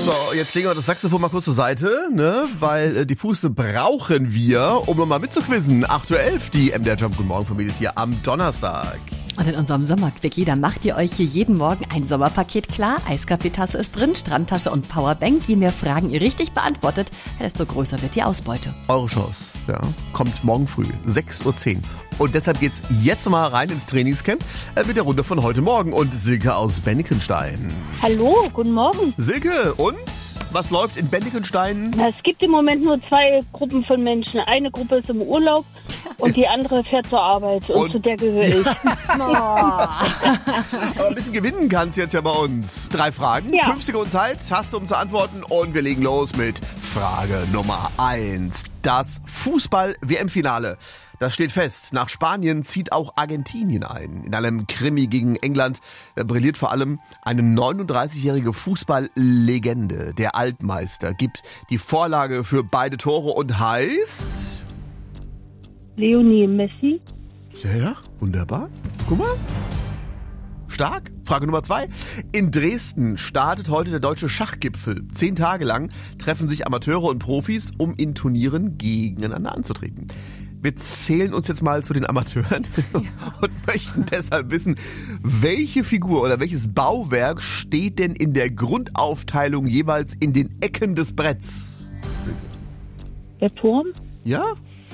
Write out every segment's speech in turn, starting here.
So, jetzt legen wir das Saxophon mal kurz zur Seite, ne? Weil die Puste brauchen wir, um nochmal mitzuquizzen. 8.11 Uhr, die MDR Jump Guten Morgen Familie ist hier am Donnerstag. Und in unserem Sommerquickie, da macht ihr euch hier jeden Morgen ein Sommerpaket klar. Eiskaffeetasse ist drin, Strandtasche und Powerbank. Je mehr Fragen ihr richtig beantwortet, desto größer wird die Ausbeute. Eure Chance, ja, kommt morgen früh, 6.10 Uhr. Und deshalb geht's jetzt nochmal rein ins Trainingscamp mit der Runde von heute Morgen. Und Silke aus Bennikenstein. Hallo, guten Morgen. Silke, und? Was läuft in Bennikenstein? Es gibt im Moment nur 2 Gruppen von Menschen. Eine Gruppe ist im Urlaub und die andere fährt zur Arbeit. Und zu der gehöre ich. Aber ein bisschen gewinnen kannst du jetzt ja bei uns. 3 Fragen, Ja. 5 Sekunden Zeit hast du, um zu antworten. Und wir legen los mit Frage Nummer 1. Das Fußball-WM-Finale. Das steht fest. Nach Spanien zieht auch Argentinien ein. In einem Krimi gegen England brilliert vor allem eine 39-jährige Fußballlegende. Der Altmeister gibt die Vorlage für beide Tore und heißt... Lionel Messi. Ja, wunderbar. Guck mal. Stark. Frage Nummer 2. In Dresden startet heute der deutsche Schachgipfel. 10 Tage lang treffen sich Amateure und Profis, um in Turnieren gegeneinander anzutreten. Wir zählen uns jetzt mal zu den Amateuren und möchten deshalb wissen, welche Figur oder welches Bauwerk steht denn in der Grundaufteilung jeweils in den Ecken des Bretts? Der Turm. Ja?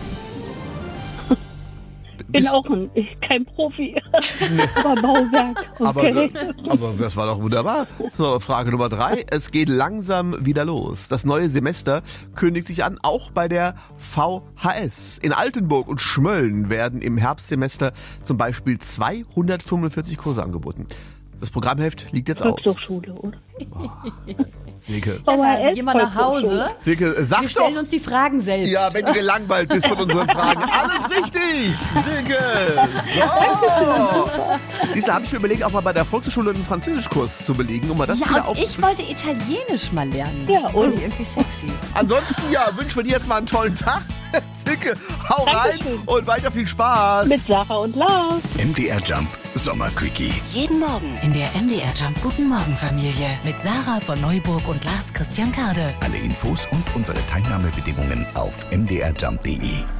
Bin auch kein Profi. Aber Bauwerk. Okay. Aber das war doch wunderbar. So, Frage Nummer 3. Es geht langsam wieder los. Das neue Semester kündigt sich an, auch bei der VHS. In Altenburg und Schmölln werden im Herbstsemester zum Beispiel 245 Kurse angeboten. Das Programmheft liegt jetzt aus. Volkshochschule, oder? Silke. Also, geh mal nach Hause. Silke, sag Wir doch. stellen uns die Fragen selbst. Ja, wenn du gelangweilt bist von unseren Fragen. Alles richtig, Silke. So. Diese habe ich mir überlegt, auch mal bei der Volkshochschule einen Französischkurs zu belegen, um mal das wieder Ja, und ich aufzufrischen. wollte Italienisch mal lernen. Ja, und? Irgendwie sexy. Ansonsten, ja, wünschen wir dir jetzt mal einen tollen Tag. Silke, hau rein Dankeschön. und weiter viel Spaß. Mit Sarah und Lars. MDR Jump Sommerquickie. Jeden Morgen in der MDR Jump Guten Morgen Familie mit Sarah von Neuburg und Lars Christian Kade. Alle Infos und unsere Teilnahmebedingungen auf mdrjump.de.